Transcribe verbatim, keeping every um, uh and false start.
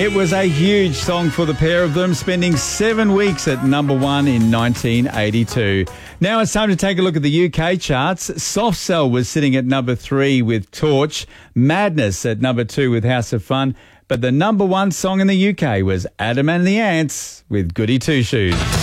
It was a huge song for the pair of them, spending seven weeks at number one in nineteen eighty-two. Now it's time to take a look at the U K charts. Soft Cell was sitting at number three with Torch, Madness at number two with House of Fun, but the number one song in the U K was Adam and the Ants with Goody Two Shoes.